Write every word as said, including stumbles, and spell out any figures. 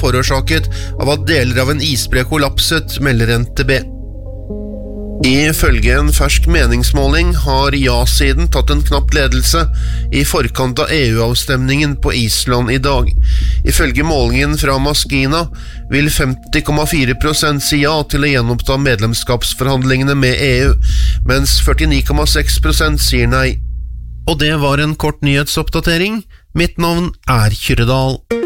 forårsaket av at deler av en isbre kollapset, melder N T B. Ifølge en fersk meningsmåling har ja-siden tatt en knapp ledelse i forkant av E U-avstemningen på Island i dag. Ifølge målingen fra Maskina vil femti komma fire prosent si ja til å gjenoppta medlemskapsforhandlingene med E U, mens førtini komma seks prosent sier nei. Og det var en kort nyhetsoppdatering. Mitt navn er Kyrre Dahl.